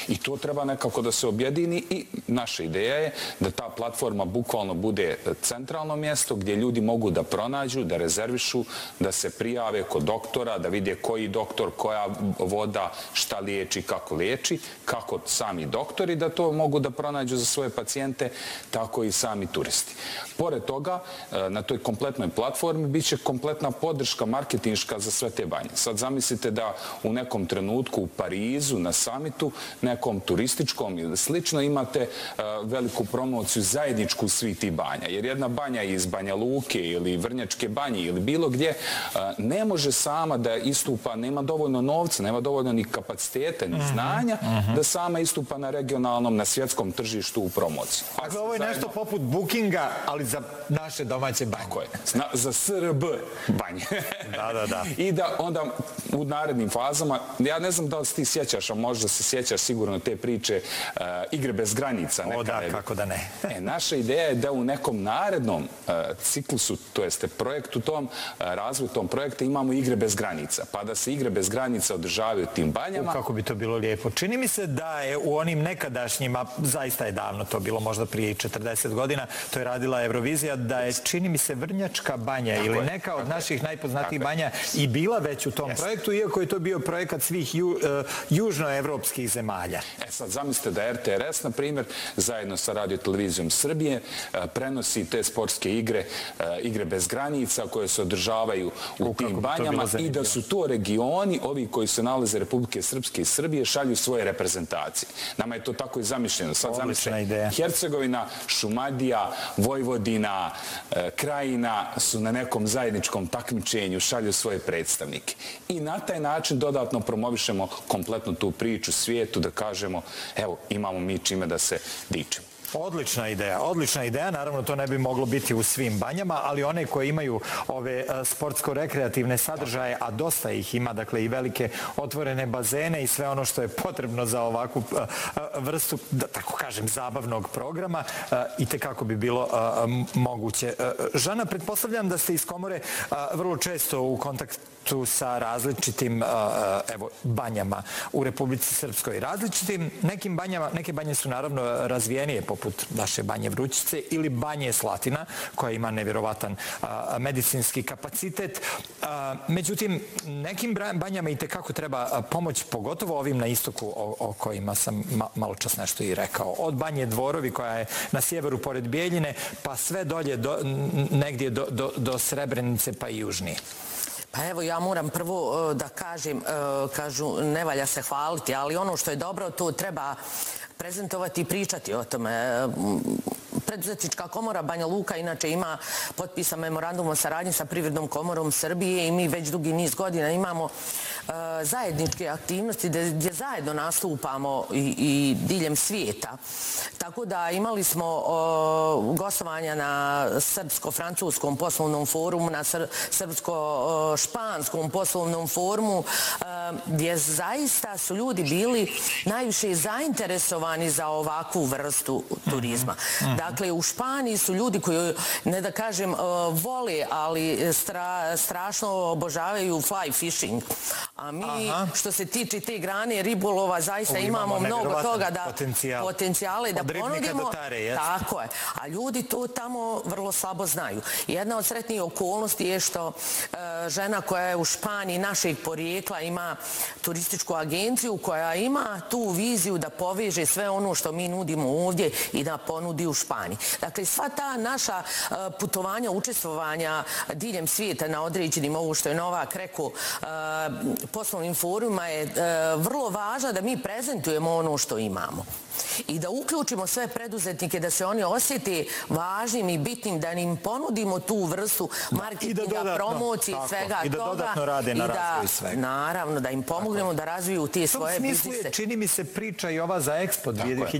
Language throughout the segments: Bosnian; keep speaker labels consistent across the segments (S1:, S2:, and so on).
S1: I to treba nekako da se objedini i naša ideja je da ta platforma bukvalno bude centralno mjesto gdje ljudi mogu da pronađu, da rezervišu, da se prijave kod doktora, da vide koji doktor, koja voda, šta liječi, kako liječi, kako sami doktori da to mogu da pronađu za svoje pacijente, tako i sami turisti. Pored toga, na toj kompletnoj platformi bit će kompletna podrška marketinška za sve te banje. Sad zamislite da u nekom trenutku u Parizu na samitu, nekom turističkom ili slično, imate veliku promociju zajedničku svih tih banja. Jer jedna banja iz Banja Luke ili Vrnjačke banje ili bilo gdje ne može sama da istupa, nema dovoljno novca, nema dovoljno ni kapaciteta, ni znanja da sama istupa na regionalnom, na svjetskom tržištu u promociji.
S2: Dakle, ovo je nešto poput bookinga, ali za naše domaće banje.
S1: Tako je. Za SRB banje.
S2: Da.
S1: I da onda u narednim fazama, ja ne znam da li ti sjećaš, a možda se sjećaš sigurno te priče Igre bez granica.
S2: O da, kako da ne.
S1: Naša ideja je da u nekom narednom ciklusu, to jeste projektu tom, razvoju tom projekta imamo Igre bez granica. Pa da se Igre bez granica održavaju tim banjama.
S2: Kako bi to bilo lijepo. Čini mi se da je u onim nekadašnjima, zaista je davno to bilo, možda prije 40 godina, to je radila Eurovizija, da je, čini mi se, Vrnjačka banja ili neka od naših najpoznatijih banja i bila već u tom projektu, iako je to bio projekat svih južnoevropskih zemalja.
S1: Sad zamislite da RTRS, na primjer, zajedno sa Radio-televizijom Srbije, prenosi te sportske igre, Igre bez granica, koje se održavaju u tim banjama i da su to regioni, ovi koji se nalaze Republike Srpske i Srbije, šalju svoje reprezentacije. Nama je to tako i zamišljeno. Sad zamislite, Hercegovina, Šumadija, Vojvodina, Krajina su na nekom zajedničkom takmičenju, šalju svoje predstavnike. I na taj način dodatno promovišemo kompletnu tu priču svijetu, da kažemo, evo, imamo mi čime da se dičimo.
S2: Odlična ideja. Naravno, to ne bi moglo biti u svim banjama, ali one koje imaju ove sportsko-rekreativne sadržaje, a dosta ih ima, dakle i velike otvorene bazene i sve ono što je potrebno za ovakvu vrstu, da tako kažem, zabavnog programa, i tekako bi bilo moguće. Žana, pretpostavljam da ste iz Komore vrlo često u kontaktu sa različitim banjama u Republici Srpskoj. Različitim neke banje su naravno razvijenije, poput naše banje Vrućice ili banje Slatina, koja ima nevjerovatan medicinski kapacitet. Međutim, nekim banjama i tekako treba pomoć, pogotovo ovim na istoku o kojima sam malo čas nešto i rekao. Od banje Dvorovi, koja je na sjeveru pored Bijeljine, pa sve dolje negdje do Srebrenice pa i južnije.
S3: Pa evo, ja moram prvo da kažu, ne valja se hvaliti, ali ono što je dobro, to treba prezentovati i pričati o tome. Preduzetnička komora Banja Luka inače ima potpisan memorandum o saradnji sa Privrednom komorom Srbije i mi već dugi niz godina imamo zajedničke aktivnosti gdje zajedno nastupamo i diljem svijeta. Tako da imali smo gostovanja na Srpsko-francuskom poslovnom forumu, na Srpsko-španskom poslovnom forumu, gdje zaista su ljudi bili najviše zainteresovani za ovakvu vrstu turizma. Dakle, u Španiji su ljudi koji, ne da kažem, vole, ali strašno obožavaju fly fishing. A mi, što se tiče te grane ribolova, zaista imamo mnogo toga da potencijale da ponudimo. Tako je. A ljudi to tamo vrlo slabo znaju. Jedna od sretnijih okolnosti je što žena koja je u Španiji našeg porijekla ima turističku agenciju koja ima tu viziju da poveže sve ono što mi nudimo ovdje i da ponudi u Španiji. Dakle, sva ta naša putovanja, učestvovanja diljem svijeta na određenim, ovo što je Novak rekao, poslovnim forumima je vrlo važno da mi prezentujemo ono što imamo. I da uključimo sve preduzetnike, da se oni osjeti važnim i bitnim, da im ponudimo tu vrstu marketinga, promocije i svega toga.
S2: I da dodatno rade na razvoju svega.
S3: Naravno, da im pomognemo da razviju te svoje biznise. U tom smislu
S2: čini mi se priča i ova za Expo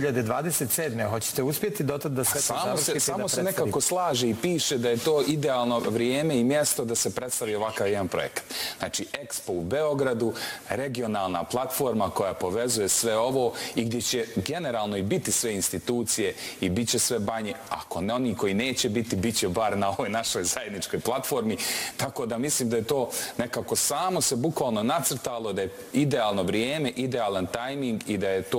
S2: 2027. Hoćete uspjeti dotad da sve to završite i da predstavite?
S1: Samo se nekako slaže i piše da je to idealno vrijeme i mjesto da se predstavi ovakav jedan projekat. Znači, Expo u Beogradu, regionalna platforma koja povezuje sve ovo i gdje će generalno i biti sve institucije i bit će sve banje. Ako ne oni koji neće biti, bit će bar na ovoj našoj zajedničkoj platformi. Tako da mislim da je to nekako samo se bukvalno nacrtalo, da je idealno vrijeme, idealan tajming i da je to